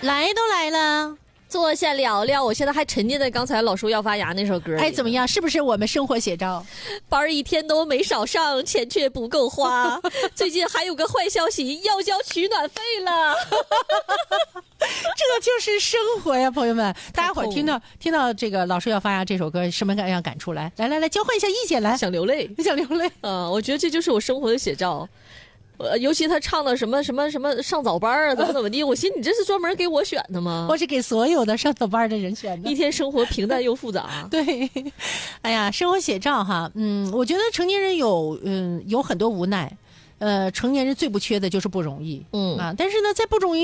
来都来了， 坐下聊聊。我现在还沉浸在刚才老叔要发芽那首歌里。 哎，怎么样？是不是我们生活写照？ 班一天都没少上，钱却不够花。最近还有个坏消息，要交取暖费了。 这就是生活呀，朋友们！大家伙儿听到这个老师要发芽这首歌，什么样感触？来，交换一下意见，来， 想流泪， 想流泪。 我觉得这就是我生活的写照。尤其他唱的什么上早班啊，怎么地，我寻思你这是专门给我选的吗？ 我是给所有的上早班的人选的。 一天生活平淡又复杂。 对，哎呀，生活写照哈，我觉得成年人有很多无奈，成年人最不缺的就是不容易，但是呢，在不容易